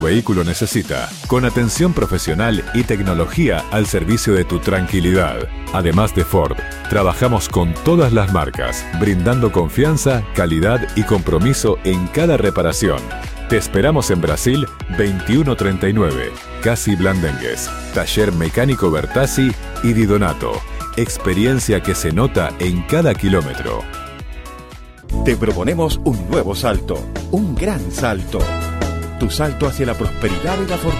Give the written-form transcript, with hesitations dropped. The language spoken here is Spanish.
vehículo necesita, con atención profesional y tecnología al servicio de tu tranquilidad. Además de Ford, trabajamos con todas las marcas, brindando confianza, calidad y compromiso en cada reparación. Te esperamos en Brasil 2139, Casi Blandengues, Taller Mecánico Bertazzi y Di Donato. Experiencia que se nota en cada kilómetro. Te proponemos un nuevo salto, un gran salto. Tu salto hacia la prosperidad y la fortuna.